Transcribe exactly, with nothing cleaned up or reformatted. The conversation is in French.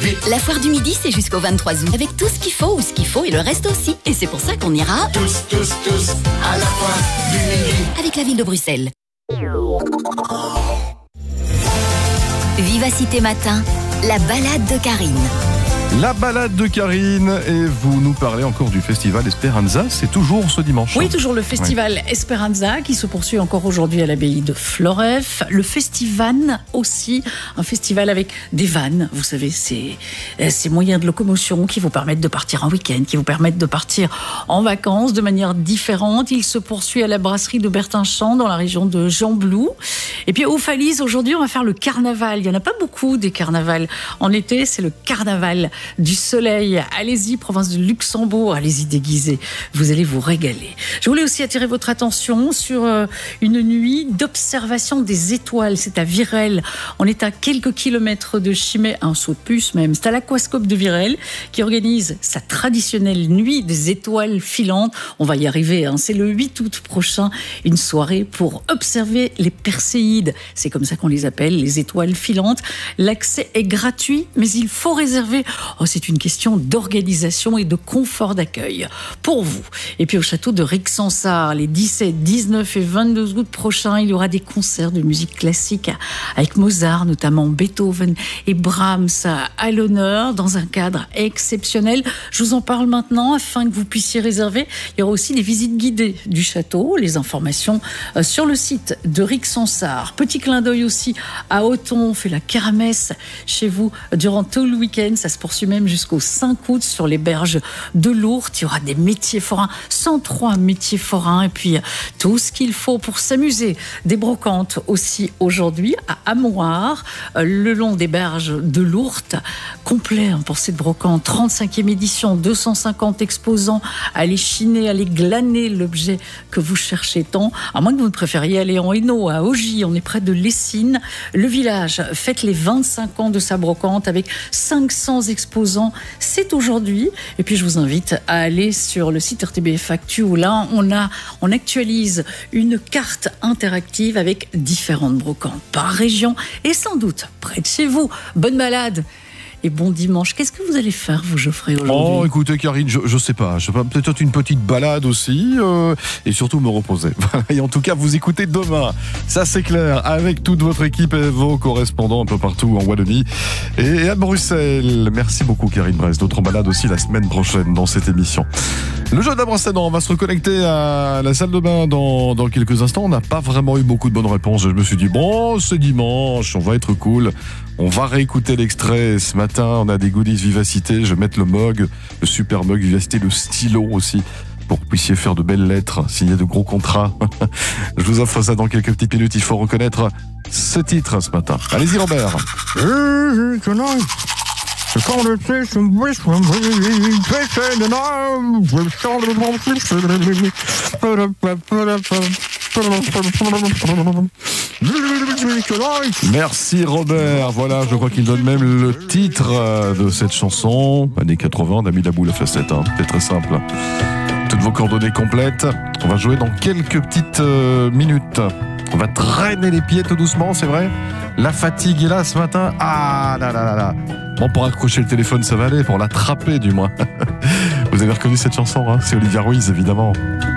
vite. La foire du midi, c'est jusqu'au vingt-trois août. Avec tout ce qu'il faut ou ce qu'il faut et le reste aussi. Et c'est pour ça qu'on ira Tous, tous, tous, à la foire du midi. avec la ville de Bruxelles. Vivacité Matin, la balade de Karine. La balade de Karine, et vous nous parlez encore du festival Esperanza, c'est toujours ce dimanche. Oui, toujours le festival ouais. Esperanza qui se poursuit encore aujourd'hui à l'abbaye de Floreffe. Le festival aussi, un festival avec des vannes, vous savez, ces, ces moyens de locomotion qui vous permettent de partir en week-end, qui vous permettent de partir en vacances de manière différente. Il se poursuit à la brasserie de Bertinchamp dans la région de Gembloux. Et puis au Falise, aujourd'hui, on va faire le carnaval. Il n'y en a pas beaucoup des carnavals. En été, c'est le carnaval du soleil. Allez-y, province de Luxembourg, allez-y déguisé. Vous allez vous régaler. Je voulais aussi attirer votre attention sur euh, une nuit d'observation des étoiles. C'est à Virel. On est à quelques kilomètres de Chimay, un saut de puce même. C'est à l'aquascope de Virel qui organise sa traditionnelle nuit des étoiles filantes. On va y arriver, hein. C'est le huit août prochain. Une soirée pour observer les perséides. C'est comme ça qu'on les appelle, les étoiles filantes. L'accès est gratuit, mais il faut réserver. Oh, c'est une question d'organisation et de confort d'accueil pour vous. Et puis au château de Rixensart, les dix-sept, dix-neuf et vingt-deux août prochains, il y aura des concerts de musique classique avec Mozart, notamment Beethoven et Brahms à l'honneur dans un cadre exceptionnel. Je vous en parle maintenant afin que vous puissiez réserver. Il y aura aussi des visites guidées du château, les informations sur le site de Rixensart. Petit clin d'œil aussi à Othon, on fait la kermesse chez vous durant tout le week-end. Ça se poursuit même jusqu'au cinq août sur les berges de l'Ourthe. Il y aura des métiers forains, cent trois métiers forains, et puis tout ce qu'il faut pour s'amuser. Des brocantes aussi aujourd'hui à Amoir, le long des berges de l'Ourthe. Complet hein, pour cette brocante, trente-cinquième édition, deux cent cinquante exposants. Allez chiner, allez glaner l'objet que vous cherchez tant. À moins que vous ne préfériez aller en Hainaut, à Augy, on est près de Lessines. Le village fête les vingt-cinq ans de sa brocante avec cinq cents exposants. C'est aujourd'hui. Et puis je vous invite à aller sur le site R T B F Actu où là on a, on actualise une carte interactive avec différentes brocantes par région et sans doute près de chez vous. Bonne balade et bon dimanche. Qu'est-ce que vous allez faire, vous, Geoffrey, aujourd'hui? Oh, écoutez, Karine, je, je sais pas. Je sais pas, peut-être une petite balade aussi, euh, et surtout me reposer. Et en tout cas, vous écoutez demain. Ça, c'est clair, avec toute votre équipe et vos correspondants un peu partout en Wallonie et à Bruxelles. Merci beaucoup, Karine Brest. D'autres balades aussi la semaine prochaine dans cette émission. Le jeu d'Abracadon, on va se reconnecter à la salle de bain dans, dans quelques instants. On n'a pas vraiment eu beaucoup de bonnes réponses. Je me suis dit, bon, c'est dimanche, on va être cool. On va réécouter l'extrait ce matin. On a des goodies Vivacité. Je vais mettre le mug, le super mug Vivacité, le stylo aussi, pour que vous puissiez faire de belles lettres, signer de gros contrats. Je vous offre ça dans quelques petites minutes. Il faut reconnaître ce titre ce matin. Allez-y, Robert. Merci Robert. Voilà, je crois qu'il donne même le titre de cette chanson. Années quatre-vingts, on a mis la boule à facette. Hein. C'est très simple. Toutes vos coordonnées complètes. On va jouer dans quelques petites euh, minutes. On va traîner les pieds tout doucement, c'est vrai. La fatigue est là ce matin. Ah là là là là. Bon, pour accrocher le téléphone, ça va aller. Pour l'attraper, du moins. Vous avez reconnu cette chanson, hein? C'est Olivia Ruiz, évidemment.